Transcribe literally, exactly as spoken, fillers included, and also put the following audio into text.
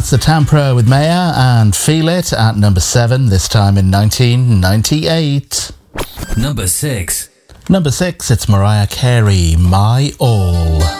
That's the Tampro with Maya and Feel It at number seven, this time in nineteen ninety-eight. Number six. Number six, it's Mariah Carey, My All.